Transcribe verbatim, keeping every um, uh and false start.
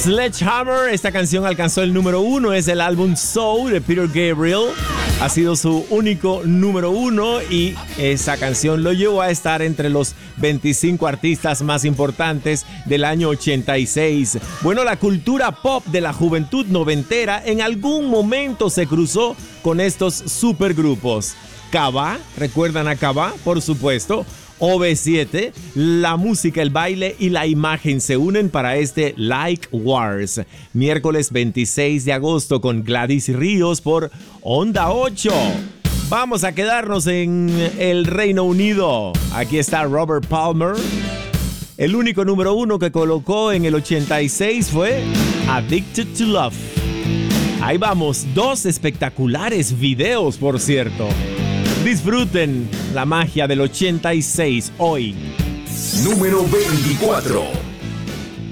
Sledgehammer, esta canción alcanzó el número uno, es el álbum Soul de Peter Gabriel. Ha sido su único número uno y esa canción lo llevó a estar entre los veinticinco artistas más importantes del año ochenta y seis. Bueno, la cultura pop de la juventud noventera en algún momento se cruzó con estos supergrupos. Cava, ¿recuerdan a Cava? Por supuesto. O V siete, la música, el baile y la imagen se unen para este Like Wars. Miércoles veintiséis de agosto con Gladys Ríos por Onda ocho. Vamos a quedarnos en el Reino Unido. Aquí está Robert Palmer. El único número uno que colocó en el ochenta y seis fue Addicted to Love. Ahí vamos, dos espectaculares videos, por cierto. Disfruten la magia del ochenta y seis hoy. Número veinticuatro.